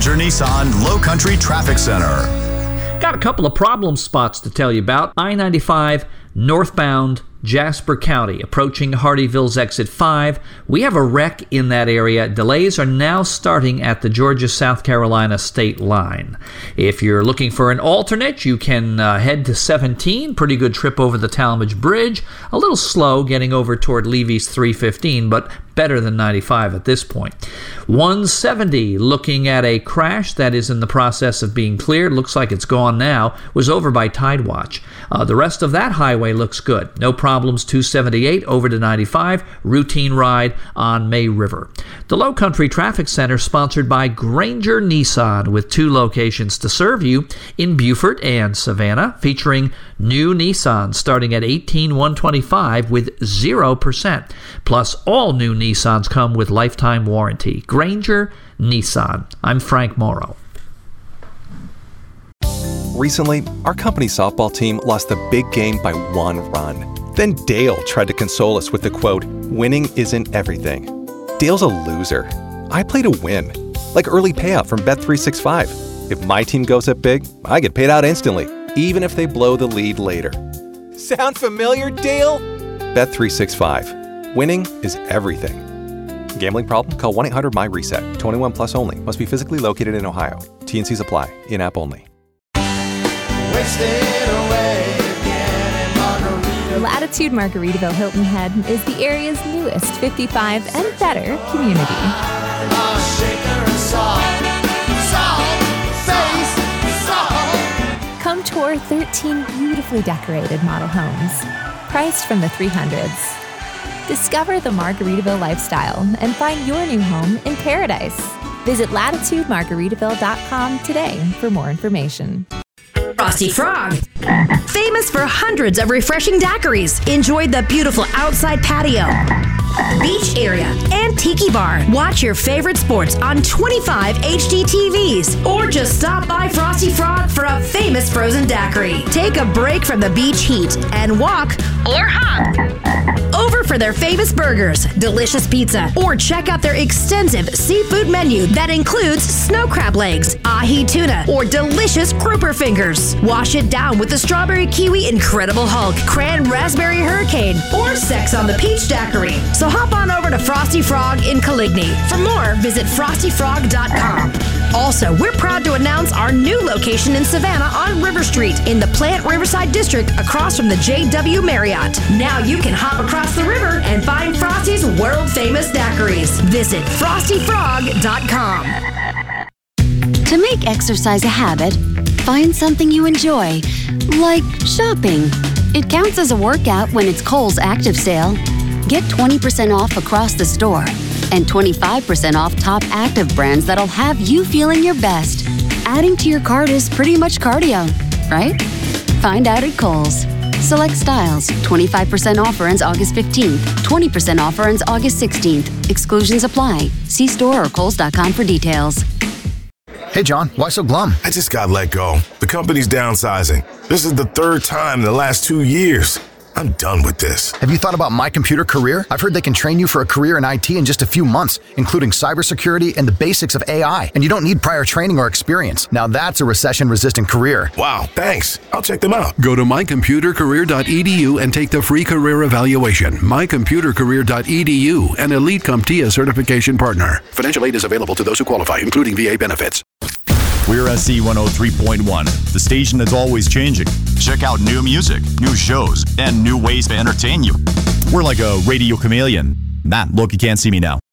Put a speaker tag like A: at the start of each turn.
A: Granger Nissan Low Country Traffic Center.
B: Got a couple of problem spots to tell you about. I-95 northbound Jasper County, approaching Hardyville's exit 5. We have a wreck in that area. Delays are now starting at the Georgia-South Carolina state line. If you're looking for an alternate, you can head to 17. Pretty good trip over the Talmadge Bridge. A little slow getting over toward Levy's 315, but better than 95 at this point. 170, looking at a crash that is in the process of being cleared. Looks like it's gone now. Was over by Tidewatch. The rest of that highway looks good. No problems. 278 over to 95. Routine ride on May River. The Low Country Traffic Center, sponsored by Granger Nissan, with 2 locations to serve you in Beaufort and Savannah, featuring new Nissans starting at $18,125 with 0%. Plus, all new Nissans come with lifetime warranty. Granger Nissan. I'm Frank Morrow.
C: Recently, our company's softball team lost the big game by 1 run. Then Dale tried to console us with the quote, "Winning isn't everything." Dale's a loser. I play to win, like early payout from Bet365. If my team goes up big, I get paid out instantly, even if they blow the lead later. Sound familiar, Dale? Bet365. Winning is everything. Gambling problem? Call 1-800-MY-RESET. 21 plus only. Must be physically located in Ohio. T&Cs apply. In-app only.
D: Latitude Margaritaville Hilton Head is the area's newest 55 and better community. Come tour 13 beautifully decorated model homes, priced from the 300s. Discover the Margaritaville lifestyle and find your new home in paradise. Visit latitudemargaritaville.com today for more information.
E: Frosty Frog. Famous for hundreds of refreshing daiquiris. Enjoy the beautiful outside patio, beach area, and tiki bar. Watch your favorite sports on 25 HD TVs. Or just stop by Frosty Frog for a famous frozen daiquiri. Take a break from the beach heat and walk or hop over for their famous burgers, delicious pizza, or check out their extensive seafood menu that includes snow crab legs, ahi tuna, or delicious grouper fingers. Wash it down with the strawberry kiwi Incredible Hulk, cran raspberry hurricane, or sex on the peach daiquiri. So hop on over to Frosty Frog in Coligny. For more, visit frostyfrog.com. Also, we're proud to announce our new location in Savannah on River Street in the Plant Riverside District across from the JW Marriott. Now you can hop across the river and find Frosty's world-famous daiquiris. Visit frostyfrog.com.
F: To make exercise a habit, find something you enjoy, like shopping. It counts as a workout when it's Kohl's Active Sale. Get 20% off across the store and 25% off top active brands that'll have you feeling your best. Adding to your cart is pretty much cardio, right? Find out at Kohl's. Select styles. 25% offer ends August 15th. 20% offer ends August 16th. Exclusions apply. See store or kohls.com for details.
G: Hey, John, why so glum?
H: I just got let go. The company's downsizing. This is the 3rd time in the last 2 years. I'm done with this.
G: Have you thought about My Computer Career? I've heard they can train you for a career in IT in just a few months, including cybersecurity and the basics of AI. And you don't need prior training or experience. Now that's a recession-resistant career.
H: Wow, thanks. I'll check them out.
I: Go to mycomputercareer.edu and take the free career evaluation. mycomputercareer.edu, an Elite CompTIA certification partner. Financial aid is available to those who qualify, including VA benefits.
A: We're SC 103.1, the station that's always changing. Check out new music, new shows, and new ways to entertain you. We're like a radio chameleon. Look, you can't see me now.